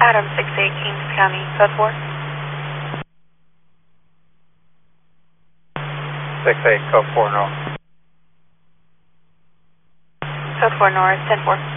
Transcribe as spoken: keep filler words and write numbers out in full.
Adam six eight, Kings County, code four. six eight, code four north. Code four north, ten four.